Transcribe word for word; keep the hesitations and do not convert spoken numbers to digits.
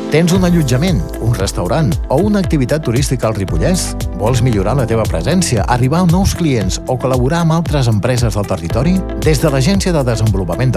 Tens un allotjament, un restaurant o una activitat turística al Ripollès? Vols millorar la teva presència, arribar a nous clients o col·laborar amb altres empreses del territori? Des de l'Agència de Desenvolupament